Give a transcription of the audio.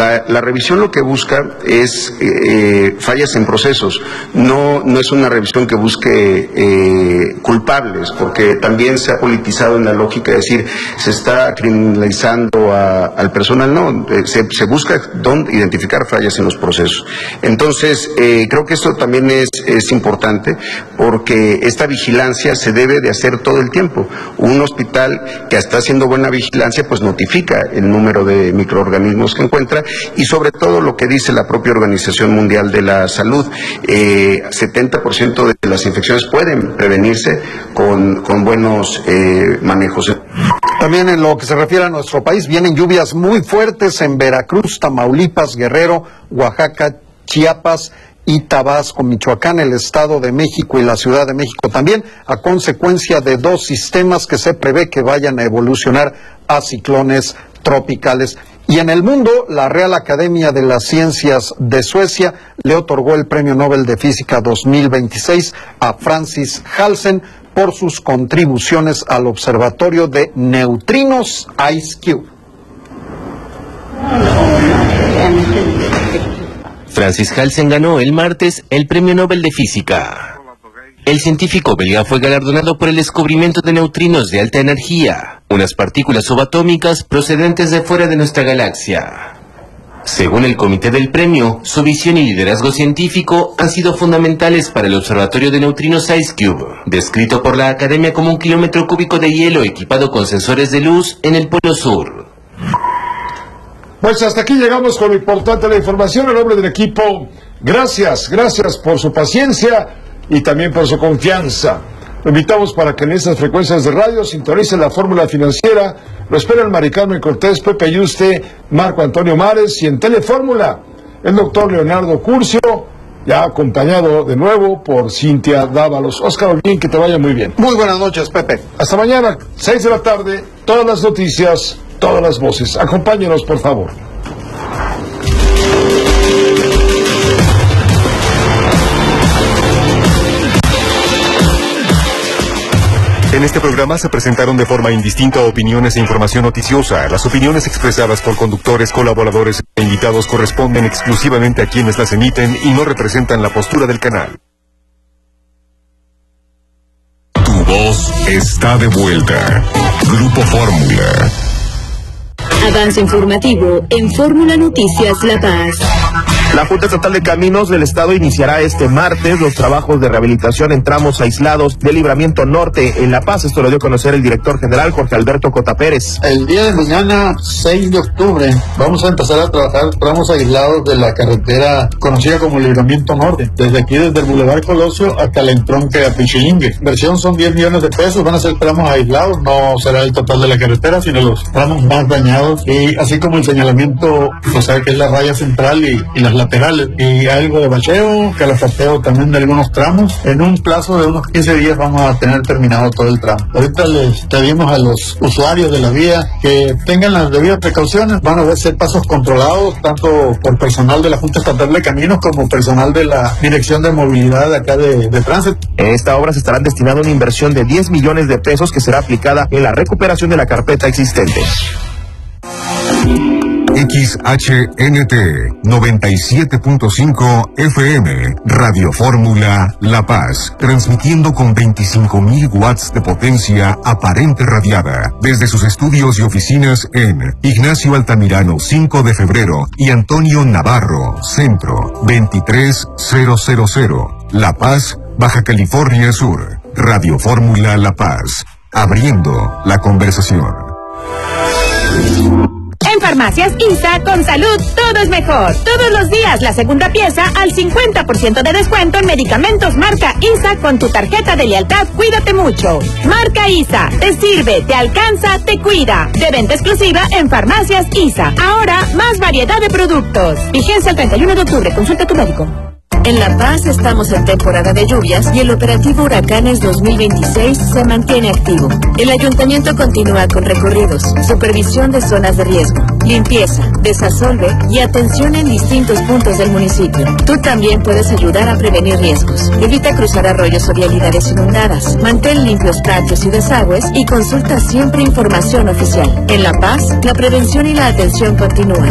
La revisión lo que busca es fallas en procesos, no es una revisión que busque culpables, porque también se ha politizado en la lógica de decir se está criminalizando al personal. No, se busca identificar fallas en los procesos. Entonces, creo que esto también es importante, porque esta vigilancia se debe de hacer todo el tiempo. Un hospital que está haciendo buena vigilancia, pues notifica el número de microorganismos que encuentra, y sobre todo lo que dice la propia Organización Mundial de la Salud, 70% de las infecciones pueden prevenirse con buenos manejos. También en lo que se refiere a nuestro país, vienen lluvias muy fuertes en Veracruz, Tamaulipas, Guerrero, Oaxaca, Chiapas y Tabasco, Michoacán, el Estado de México y la Ciudad de México también, a consecuencia de dos sistemas que se prevé que vayan a evolucionar a ciclones tropicales. Y en el mundo, la Real Academia de las Ciencias de Suecia le otorgó el Premio Nobel de Física 2026 a Francis Halsen por sus contribuciones al Observatorio de Neutrinos IceCube. Francis Halsen ganó el martes el Premio Nobel de Física. El científico belga fue galardonado por el descubrimiento de neutrinos de alta energía, unas partículas subatómicas procedentes de fuera de nuestra galaxia. Según el comité del premio, su visión y liderazgo científico han sido fundamentales para el Observatorio de Neutrinos IceCube, descrito por la Academia como un kilómetro cúbico de hielo equipado con sensores de luz en el Polo Sur. Pues hasta aquí llegamos con lo importante de la información. En nombre del equipo, gracias por su paciencia y también por su confianza. Lo invitamos para que en estas frecuencias de radio sintonice la fórmula financiera. Lo espera el Mari Carmen Cortés, Pepe Yuste, Marco Antonio Mares, y en Telefórmula el doctor Leonardo Curcio, ya acompañado de nuevo por Cintia Dávalos. Óscar Olguín, que te vaya muy bien. Muy buenas noches, Pepe. Hasta mañana, 6 de la tarde, todas las noticias, todas las voces. Acompáñenos, por favor. En este programa se presentaron de forma indistinta opiniones e información noticiosa. Las opiniones expresadas por conductores, colaboradores e invitados corresponden exclusivamente a quienes las emiten y no representan la postura del canal. Tu voz está de vuelta. Grupo Fórmula. Avance informativo en Fórmula Noticias La Paz. La Junta Estatal de Caminos del Estado iniciará este martes los trabajos de rehabilitación en tramos aislados de Libramiento Norte en La Paz. Esto lo dio a conocer el director general Jorge Alberto Cota Pérez. El día de mañana, 6 de octubre, vamos a empezar a trabajar tramos aislados de la carretera conocida como Libramiento Norte, desde aquí, desde el Boulevard Colosio hasta el entronque a Pichilingue. Inversión son 10 millones de pesos, van a ser tramos aislados, no será el total de la carretera, sino los tramos más dañados, y así como el señalamiento, o sea, que es la raya central y las laterales, y algo de bacheo, calafateo también de algunos tramos. En un plazo de unos 15 días vamos a tener terminado todo el tramo. Ahorita les pedimos a los usuarios de la vía que tengan las debidas precauciones. Van a ser pasos controlados tanto por personal de la Junta Estatal de Caminos como personal de la Dirección de Movilidad de acá de Tránsito. En esta obra se estarán destinando una inversión de 10 millones de pesos que será aplicada en la recuperación de la carpeta existente. XHNT 97.5 FM, Radio Fórmula La Paz, transmitiendo con 25.000 watts de potencia aparente radiada, desde sus estudios y oficinas en Ignacio Altamirano 5 de febrero y Antonio Navarro, Centro 23000, La Paz, Baja California Sur. Radio Fórmula La Paz, abriendo la conversación. En Farmacias ISA, con salud, todo es mejor. Todos los días, la segunda pieza al 50% de descuento en medicamentos marca ISA con tu tarjeta de lealtad Cuídate Mucho. Marca ISA, te sirve, te alcanza, te cuida. De venta exclusiva en Farmacias ISA. Ahora, más variedad de productos. Vigencia el 31 de octubre. Consulta a tu médico. En La Paz estamos en temporada de lluvias y el operativo Huracanes 2026 se mantiene activo. El ayuntamiento continúa con recorridos, supervisión de zonas de riesgo, limpieza, desasolve y atención en distintos puntos del municipio. Tú también puedes ayudar a prevenir riesgos. Evita cruzar arroyos o vialidades inundadas. Mantén limpios patios y desagües y consulta siempre información oficial. En La Paz, la prevención y la atención continúan.